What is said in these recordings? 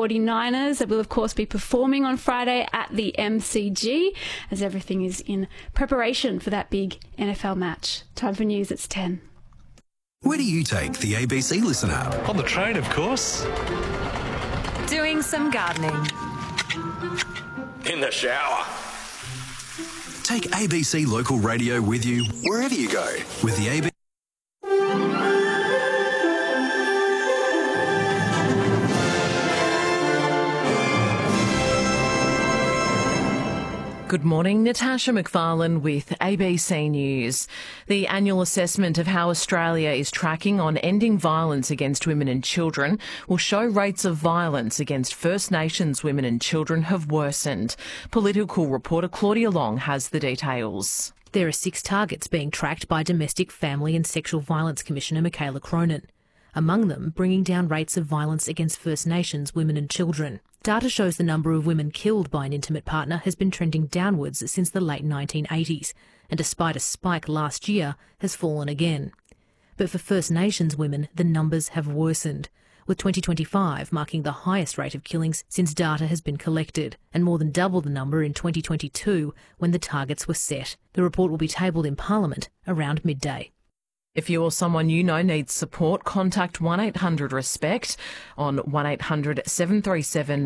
49ers that will, of course, be performing on Friday at the MCG as everything is in preparation for that big NFL match. Time for news, it's 10. Where do you take the ABC Listener? On the train, of course. Doing some gardening. In the shower. Take ABC Local Radio with you wherever you go with the ABC. Good morning, Natasha McFarlane with ABC News. The annual assessment of how Australia is tracking on ending violence against women and children will show rates of violence against First Nations women and children have worsened. Political reporter Claudia Long has the details. There are 6 targets being tracked by Domestic, Family and Sexual Violence Commissioner Michaela Cronin. Among them, bringing down rates of violence against First Nations women and children. Data shows the number of women killed by an intimate partner has been trending downwards since the late 1980s, and despite a spike last year, has fallen again. But for First Nations women, the numbers have worsened, with 2025 marking the highest rate of killings since data has been collected, and more than double the number in 2022 when the targets were set. The report will be tabled in Parliament around midday. If you or someone you know needs support, contact 1800-RESPECT on 1800 737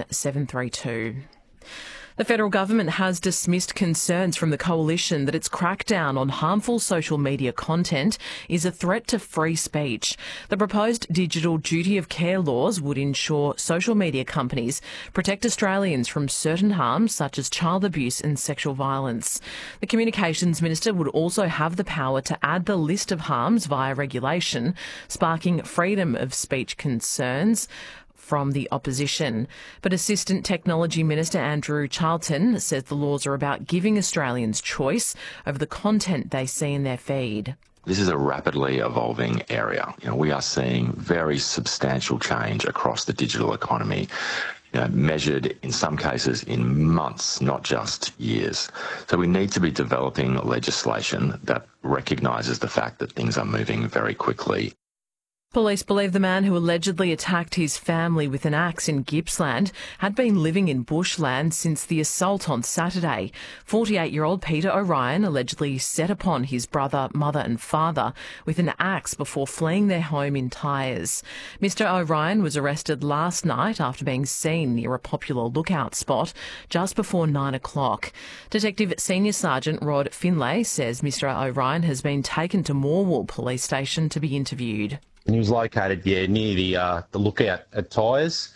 732. The federal government has dismissed concerns from the coalition that its crackdown on harmful social media content is a threat to free speech. The proposed digital duty of care laws would ensure social media companies protect Australians from certain harms such as child abuse and sexual violence. The Communications Minister would also have the power to add the list of harms via regulation, sparking freedom of speech concerns from the opposition. But Assistant Technology Minister Andrew Charlton says the laws are about giving Australians choice over the content they see in their feed. This is a rapidly evolving area. We are seeing very substantial change across the digital economy, measured in some cases in months, not just years. So we need to be developing legislation that recognises the fact that things are moving very quickly. Police believe the man who allegedly attacked his family with an axe in Gippsland had been living in bushland since the assault on Saturday. 48-year-old Peter O'Ryan allegedly set upon his brother, mother and father with an axe before fleeing their home in Tyres. Mr O'Ryan was arrested last night after being seen near a popular lookout spot just before 9 o'clock. Detective Senior Sergeant Rod Finlay says Mr O'Ryan has been taken to Morwell Police Station to be interviewed. He was located, near the lookout at Tyres,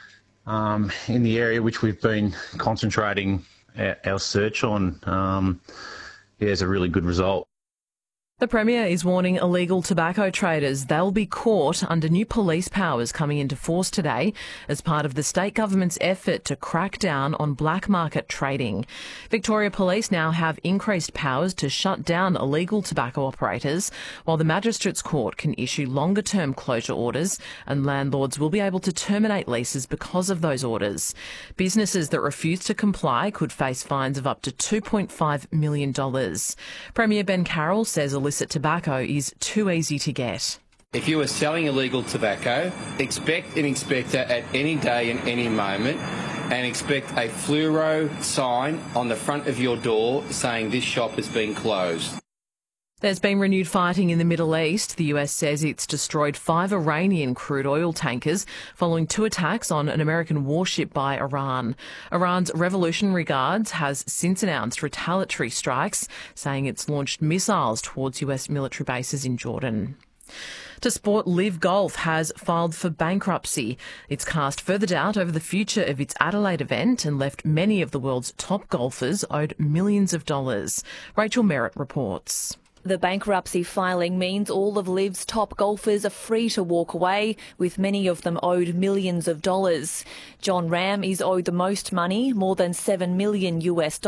in the area which we've been concentrating our search on. It's a really good result. The Premier is warning illegal tobacco traders they'll be caught under new police powers coming into force today as part of the state government's effort to crack down on black market trading. Victoria Police now have increased powers to shut down illegal tobacco operators, while the Magistrates Court can issue longer-term closure orders and landlords will be able to terminate leases because of those orders. Businesses that refuse to comply could face fines of up to $2.5 million. Premier Ben Carroll says illicit tobacco is too easy to get. If you are selling illegal tobacco, expect an inspector at any day and any moment, and expect a fluoro sign on the front of your door saying this shop has been closed. There's been renewed fighting in the Middle East. The US says it's destroyed 5 Iranian crude oil tankers following 2 attacks on an American warship by Iran. Iran's Revolutionary Guards has since announced retaliatory strikes, saying it's launched missiles towards US military bases in Jordan. To sport, Live Golf has filed for bankruptcy. It's cast further doubt over the future of its Adelaide event and left many of the world's top golfers owed millions of dollars. Rachel Merritt reports. The bankruptcy filing means all of Liv's top golfers are free to walk away, with many of them owed millions of dollars. John Ram is owed the most money, more than $7 million,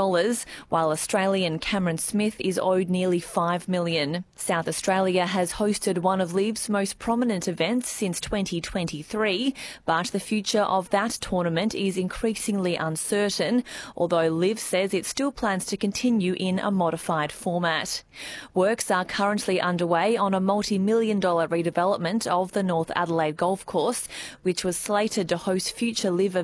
while Australian Cameron Smith is owed nearly $5 million. South Australia has hosted one of Liv's most prominent events since 2023, but the future of that tournament is increasingly uncertain, although Liv says it still plans to continue in a modified format. Works are currently underway on a multi-million-dollar redevelopment of the North Adelaide Golf Course, which was slated to host future Liv